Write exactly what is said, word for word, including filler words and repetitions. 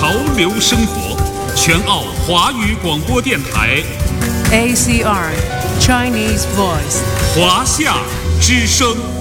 潮流生活，全澳华语广播电台 A C R Chinese Voice 华夏之声。